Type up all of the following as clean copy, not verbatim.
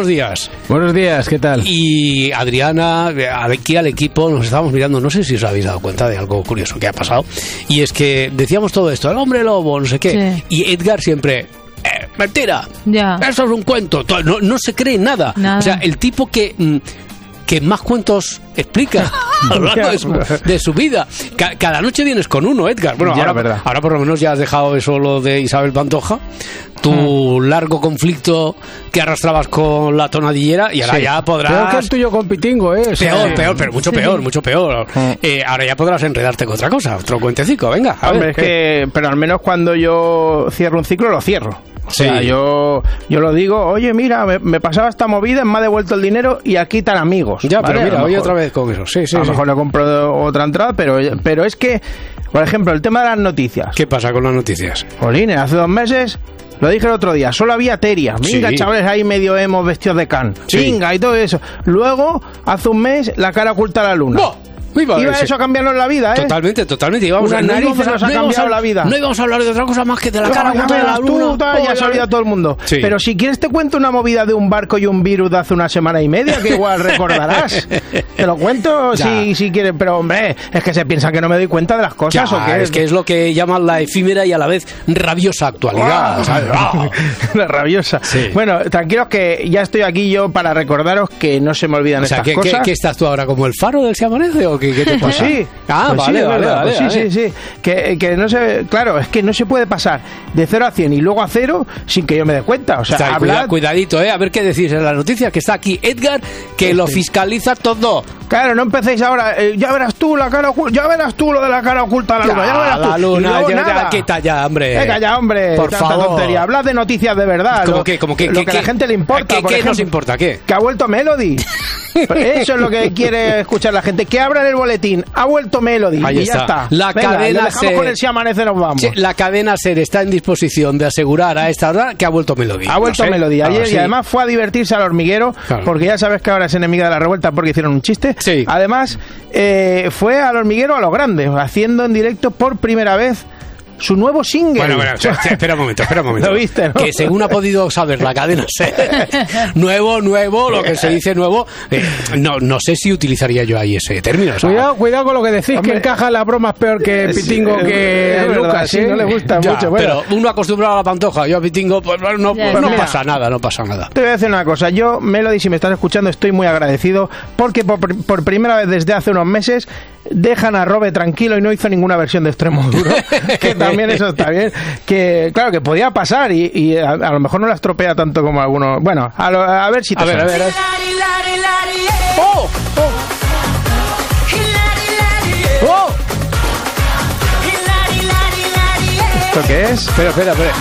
buenos días. Buenos días, ¿qué tal? Y Adriana, aquí al equipo, nos estábamos mirando, no sé si os habéis dado cuenta de algo curioso que ha pasado, y es que decíamos todo esto, el hombre lobo, no sé qué, Sí. y Edgar siempre... mentira, Ya. eso es un cuento, no se cree nada. Nada. O sea, el tipo que más cuentos explica a lo largo de su vida. Cada noche vienes con uno, Edgar. Bueno, Ya, verdad. ahora por lo menos ya has dejado eso lo de Isabel Pantoja, tu largo conflicto que arrastrabas con la tonadillera, y ahora Sí. ya podrás... Peor que el tuyo con Pitingo, ¿eh? O sea, Peor, pero mucho peor. Ahora ya podrás enredarte con otra cosa, otro cuentecico, venga. A Hombre, ver, es que, pero al menos cuando yo cierro un ciclo, lo cierro. O sea, Sí. yo lo digo, oye, mira, me pasaba esta movida, me ha devuelto el dinero y aquí están amigos. Ya, ¿vale? pero A mira, lo hoy mejor- otra vez con eso. Sí. a lo mejor le compro otra entrada, pero es que, por ejemplo, el tema de las noticias. ¿Qué pasa con las noticias? Jolines, hace 2 meses, lo dije el otro día, solo había Teria. Venga, Sí. chavales, ahí medio hemos vestidos de can. Sí. Venga, y todo eso. Luego, hace un mes, la cara oculta a la luna. ¡No! Iba eso a cambiarnos la vida, ¿eh? Totalmente. Íbamos Unas narices nos ha cambiado la vida. No íbamos a hablar de otra cosa más que de la Claro, cara ya oculta de la verás tú, luna. tal, ya se ha olvidado todo el mundo. Sí. Pero si quieres te cuento una movida de un barco y un virus de hace una semana y media, que igual recordarás. Te lo cuento Ya. si quieres, pero hombre, es que se piensa que no me doy cuenta de las cosas. Ya, ¿o qué? es que es lo que llaman la efímera y a la vez rabiosa actualidad. ¡Ah! ¿Sabes? ¡Ah! La rabiosa. Sí. Bueno, tranquilos que ya estoy aquí yo para recordaros que no se me olvidan O sea, estas cosas. ¿qué estás tú ahora como el faro del Se Amanece o qué te Pues pasa? sí. Ah, Pues vale, sí, es vale, verdad. vale, Pues vale. sí. Que no se... Claro, es que no se puede pasar de 0 a 100 y luego a 0 sin que yo me dé cuenta. O sea, Está, hablar... cuidadito, a ver qué decís en la noticia, que está aquí Edgar, que lo fiscaliza todo. Claro, no empecéis ahora, ya verás tú la cara oculta, ya verás tú lo de la cara oculta a la luna, ya verás tú. La Y luna, luego ya, nada. quita ya, hombre. Venga ya, hombre, Por tanta favor. tontería. Hablad de noticias de verdad. ¿Cómo lo que a la gente le importa. ¿Qué por nos ejemplo, importa? ¿Qué? Que ha vuelto Melody. Eso es lo que quiere escuchar la gente. Que abran el boletín. Ha vuelto Melody. Ahí y está. ya está. La Venga, cadena le dejamos SER. con el Si Amanece nos vamos. Sí, la cadena SER está en disposición de asegurar a esta hora que ha vuelto Melody. Ha vuelto No sé. Melody ayer Sí. y además fue a divertirse al hormiguero, Claro. porque ya sabes que ahora es enemiga de la revuelta porque hicieron un chiste. Sí. Además, fue al hormiguero a lo grande, haciendo en directo por primera vez su nuevo single. Bueno, espera un momento. Lo viste, ¿no? Que según ha podido saber la cadena SER, nuevo, lo que se dice nuevo, no sé si utilizaría yo ahí ese término. O sea, Cuidado con lo que decís, Hombre, que encaja las bromas peor que Pitingo que es verdad, Lucas, sí, ¿eh? no le gusta ya, mucho. Bueno, pero uno acostumbrado a la Pantoja, yo a Pitingo, pues no Ya, mira. pasa nada. te voy a decir una cosa. Yo, Melody, si me estás escuchando, estoy muy agradecido porque por primera vez desde hace unos meses dejan a Robe tranquilo y no hizo ninguna versión de Extremo Duro, que también eso está bien. Que claro, que podía pasar y a lo mejor no la estropea tanto como algunos. Bueno, a ver si te suena. ¡Oh! ¡Oh! ¿Esto qué es? Espera.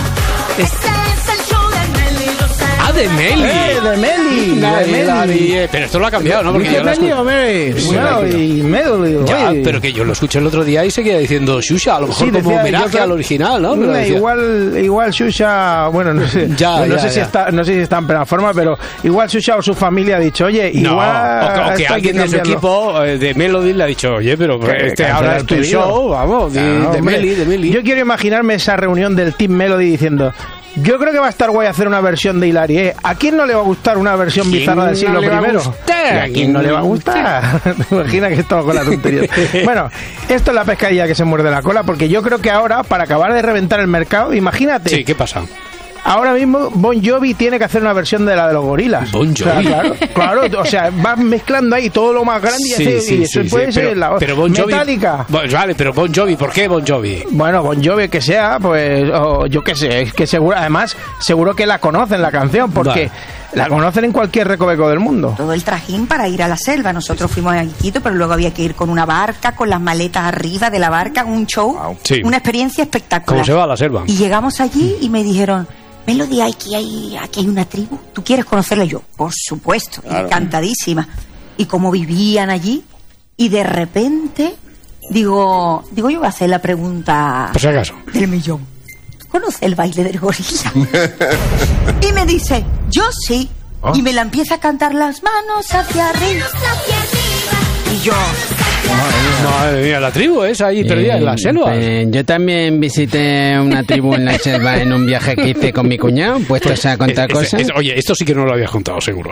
¡Ah, de Meli! De Meli. Pero esto lo ha cambiado, ¿no? Porque yo lo escucho. Bueno, y Melody. Ya, oye. pero que yo lo escuché el otro día y seguía diciendo Shusha, a lo mejor Sí, como decía, homenaje yo creo- al original, ¿no? Pero decía- Igual Shusha, bueno, no sé, Ya, no ya, sé si ya. no sé si está en plena forma, pero igual Shusha o su familia ha dicho, oye, No, igual o que esto hay alguien de su cambiarlo. equipo de Melody le ha dicho, oye, pero Que ahora es tu te digo. show, vamos, Claro, de hombre. Meli. Yo quiero imaginarme esa reunión del Team Melody diciendo, yo creo que va a estar guay hacer una versión de Hilary, ¿eh? ¿A quién no le va a gustar una versión ¿Quién bizarra del siglo no le va a primero? gustar? ¿Y a quién no le va a gustar? ¿Te imaginas que estamos con la tontería? Bueno, esto es la pescadilla que se muerde la cola, porque yo creo que ahora, para acabar de reventar el mercado, imagínate, Sí, ¿qué pasa? ahora mismo Bon Jovi tiene que hacer una versión de la de los gorilas. Bon Jovi. O sea, claro, o sea, vas mezclando ahí todo lo más grande y eso puede ser la pero Bon Jovi, Metallica. Vale, pero Bon Jovi, ¿por qué Bon Jovi? Bueno, Bon Jovi que sea, pues, o yo qué sé, es que seguro, además, seguro que la conocen la canción, porque Vale. la conocen en cualquier recoveco del mundo. Todo el trajín para ir a la selva. Nosotros fuimos a Quito, pero luego había que ir con una barca, con las maletas arriba de la barca, un show, Sí. una experiencia espectacular. ¿Cómo se va a la selva? Y llegamos allí y me dijeron, Melody, aquí hay una tribu, ¿tú quieres conocerla? Y yo, por supuesto, encantadísima. Y cómo vivían allí, y de repente, digo, yo voy a hacer la pregunta Por si acaso. del millón. ¿Conoce el baile del gorila? Y me dice, yo sí. Oh. Y me la empieza a cantar las manos hacia arriba. Y yo, Madre mía, la tribu es ahí perdida en la selva. Yo también visité una tribu en la selva en un viaje que hice con mi cuñado, puestos a contar cosas. Oye, esto sí que no lo habías contado, seguro.